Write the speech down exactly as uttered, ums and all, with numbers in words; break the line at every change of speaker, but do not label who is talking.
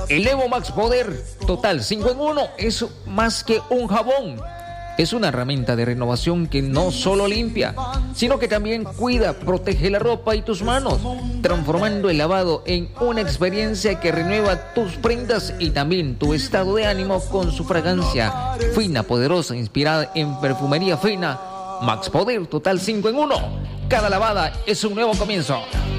El Evo Max Poder Total cinco en uno es más que un jabón. Es una herramienta de renovación que no solo limpia, sino que también cuida, protege la ropa y tus manos, transformando el lavado en una experiencia que renueva tus prendas y también tu estado de ánimo con su fragancia fina, poderosa, inspirada en perfumería fina. Max Poder Total cinco en uno. Cada lavada es un nuevo comienzo.